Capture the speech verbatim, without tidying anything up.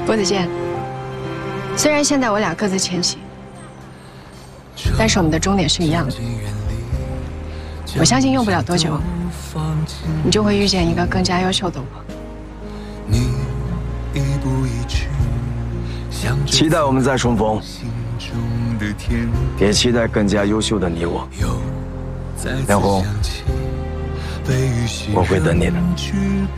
郭子健，虽然现在我俩各自前行，但是我们的终点是一样的。我相信用不了多久，你就会遇见一个更加优秀的我。 期待我们再重逢，也期待更加优秀的你我。梁红，我会等你的。